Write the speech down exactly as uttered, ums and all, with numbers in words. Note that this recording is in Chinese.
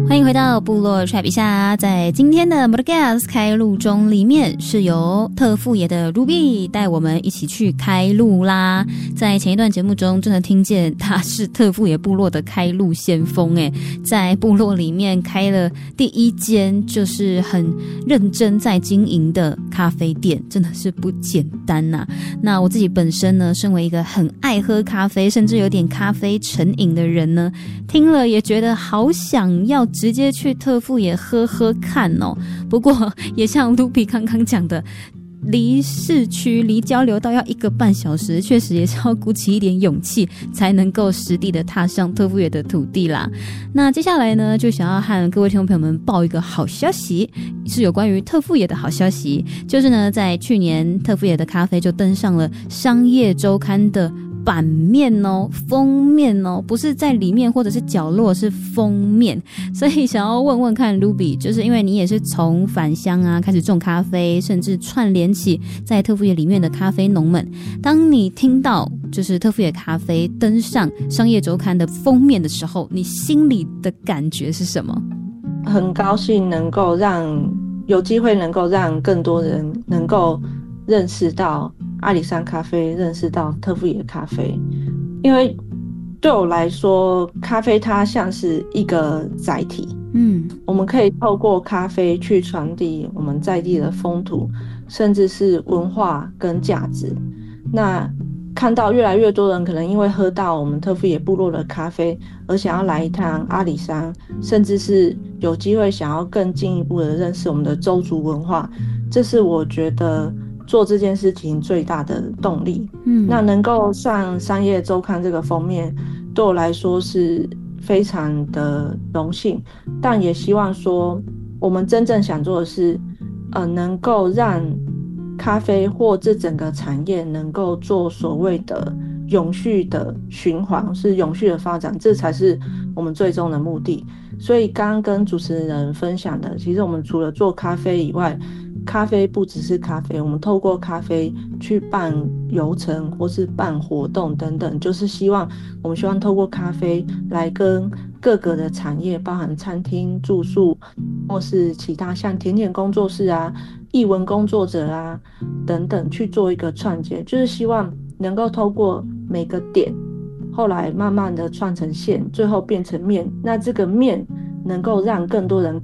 欢迎回到部落 Trap 一下，在今天的 Mudgas 开路中里面是由特富野的 Ruby 带我们一起去开路啦。在前一段节目中真的听见他是特富野部落的开路先锋诶，在部落里面开了第一间就是很认真在经营的咖啡店，真的是不简单呐、啊。那我自己本身呢，身为一个很爱喝咖啡甚至有点咖啡成瘾的人呢，听了也觉得好想要直接去特富野喝喝看哦。不过也像 Ruby 刚刚讲的，离市区离交流道要一个半小时，确实也是要鼓起一点勇气才能够实地的踏上特富野的土地啦。那接下来呢，就想要和各位听众朋友们报一个好消息，是有关于特富野的好消息，就是呢在去年特富野的咖啡就登上了商业周刊的版面哦，封面哦，不是在里面或者是角落，是封面。所以想要问问看 Ruby， 就是因为你也是从返乡啊开始种咖啡，甚至串联起在特富野里面的咖啡农们，当你听到就是特富野咖啡登上商业周刊的封面的时候，你心里的感觉是什么？ 很高兴能够让有机会能够让更多人能够认识到阿里山咖啡，认识到特富野咖啡。因为对我来说，咖啡它像是一个载体，嗯，我们可以透过咖啡去传递我们在地的风土，甚至是文化跟价值。那看到越来越多人可能因为喝到我们特富野部落的咖啡而想要来一趟阿里山，甚至是有机会想要更进一步的认识我们的邹族文化，这是我觉得做这件事情最大的动力。嗯，那能够上商业周刊这个封面，对我来说是非常的荣幸，但也希望说我们真正想做的是呃，能够让咖啡或这整个产业能够做所谓的永续的循环，是永续的发展，这才是我们最终的目的。所以刚刚跟主持人分享的，其实我们除了做咖啡以外，咖啡不只是咖啡，我们透过咖啡去办游程或是办活动等等，就是希望我们希望透过咖啡来跟各个的产业，包含餐厅、住宿或是其他像甜点工作室啊、艺文工作者啊等等去做一个串接，就是希望能够透过每个点，后来慢慢的串成线，最后变成面，那这个面能够让更多人